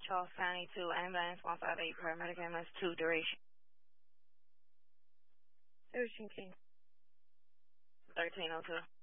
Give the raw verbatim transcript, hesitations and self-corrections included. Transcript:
Charles County to ambulance one five eight paramedic ambulance two duration. Thirteen King. thirteen oh two.